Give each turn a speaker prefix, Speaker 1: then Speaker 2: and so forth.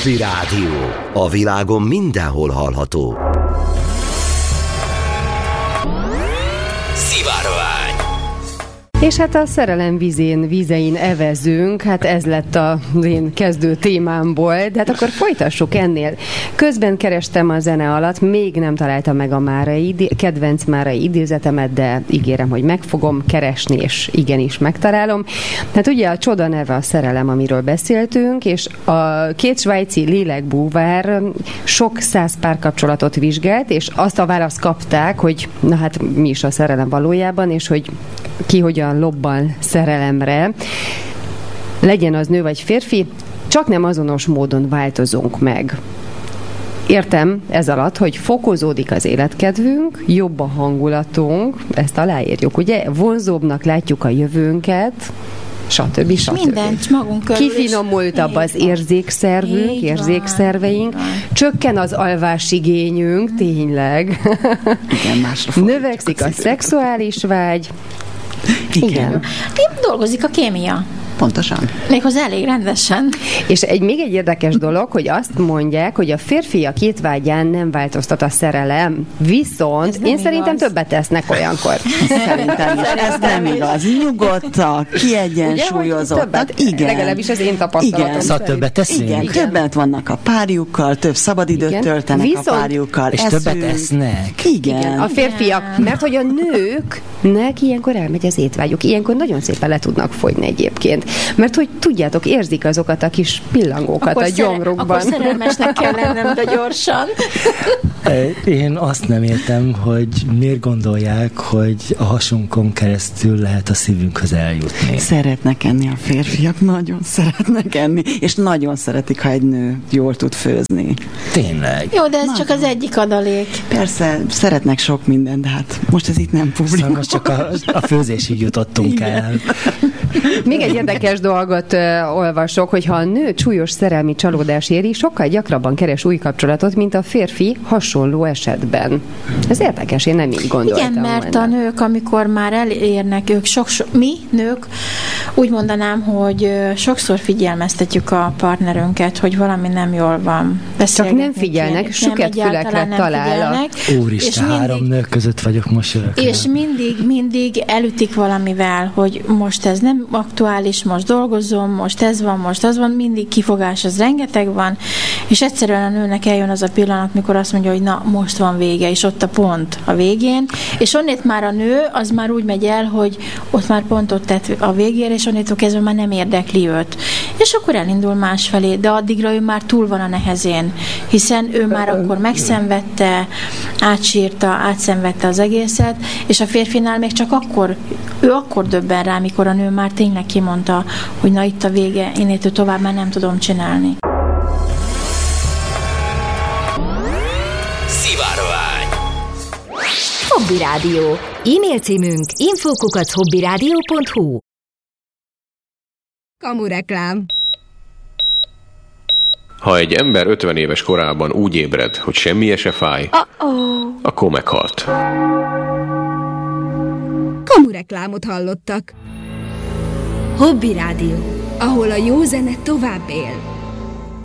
Speaker 1: Hobby Rádió. A világon mindenhol hallható. Szivárvány.
Speaker 2: És hát a szerelem vízein evezünk, hát ez lett az én kezdő témámból, de hát akkor folytassuk ennél. Közben kerestem a zene alatt, még nem találtam meg a kedvenc márai idézetemet, de ígérem, hogy meg fogom keresni, és igenis megtalálom. Hát ugye a csoda neve a szerelem, amiről beszéltünk, és a két svájci lélekbúvár sok száz párkapcsolatot vizsgált, és azt a választ kapták, hogy na hát mi is a szerelem valójában, és hogy ki hogyan lobban szerelemre, legyen az nő vagy férfi, csak nem azonos módon változunk meg. Értem ez alatt, hogy fokozódik az életkedvünk, jobb a hangulatunk, ezt aláírjuk, ugye? Vonzóbbnak látjuk a jövőnket, stb.
Speaker 3: Mindent magunk körül.
Speaker 2: Kifinomultabb az érzékszervünk, érzékszerveink, csökken az alvásigényünk, tényleg.
Speaker 4: Igen,
Speaker 2: növekszik a szexuális vágy. Igen.
Speaker 3: Dolgozik a kémia.
Speaker 4: Pontosan.
Speaker 3: Méghozzá elég rendesen.
Speaker 2: És még egy érdekes dolog, hogy azt mondják, hogy a férfiak étvágyán nem változtat a szerelem, viszont én szerintem többet tesznek olyankor.
Speaker 4: Szerintem ez nem igaz. Nyugodtak, kiegyensúlyozottak. Igen.
Speaker 2: Legalábbis az én tapasztalatom.
Speaker 5: Szóval többet teszünk.
Speaker 4: Igen, többet vannak a párjukkal, több szabadidőt töltenek a párjukkal.
Speaker 5: És többet esznek.
Speaker 4: Igen.
Speaker 2: A férfiak, mert hogy a nőknek ilyenkor elmegy az étvágyuk. Ilyenkor nagyon szépen le tudnak fogyni egyébként. Mert hogy tudjátok, érzik azokat a kis pillangókat
Speaker 3: akkor
Speaker 2: a gyomrukban.
Speaker 3: Akkor szerelmesnek kell lennem, de gyorsan.
Speaker 5: Én azt nem értem, hogy miért gondolják, hogy a hasunkon keresztül lehet a szívünkhöz eljutni.
Speaker 4: Szeretnek enni a férfiak, nagyon szeretnek enni, és nagyon szeretik, ha egy nő jól tud főzni.
Speaker 5: Tényleg.
Speaker 3: Jó, de ez csak az egyik adalék.
Speaker 4: Persze, szeretnek sok mindent, de hát most ez itt nem publikus.
Speaker 5: Szóval most csak a főzésig jutottunk el.
Speaker 2: Még egy érdekes dolgot olvasok, hogy ha a nő súlyos szerelmi csalódás éri, sokkal gyakrabban keres új kapcsolatot, mint a férfi hasonló esetben. Ez érdekes, én nem így gondoltam.
Speaker 3: Igen, mert a nők, amikor már elérnek, mi nők, úgy mondanám, hogy sokszor figyelmeztetjük a partnerünket, hogy valami nem jól van.
Speaker 2: Csak nem figyelnek, süketfülekre találnak.
Speaker 5: Úristen, 3 nő között vagyok most örökre.
Speaker 3: És mindig elütik valamivel, hogy most ez nem aktuális, most dolgozom, most ez van, most az van, mindig kifogás, az rengeteg van, és egyszerűen a nőnek eljön az a pillanat, mikor azt mondja, hogy na, most van vége, és ott a pont a végén, és onnét már a nő, az már úgy megy el, hogy ott már pontot tett a végére, és onnétól kezdve már nem érdekli őt. És akkor elindul másfelé, de addigra ő már túl van a nehezén, hiszen ő már akkor megszenvedte, átsírta, átszenvedte az egészet, és a férfinál még csak akkor döbben rá, mikor a nő már tényleg kimondta, hogy na itt a vége, innétől tovább már nem tudom csinálni.
Speaker 1: Szivárvány.
Speaker 6: Hobby Rádió. E-mail címünk info@hobbyradio.hu. Kamureklám.
Speaker 7: Ha egy ember 50 éves korában úgy ébred, hogy semmije se fáj, akkor meghalt.
Speaker 6: Kamureklámot hallottak. Hobby Rádió, ahol a jó zene tovább él.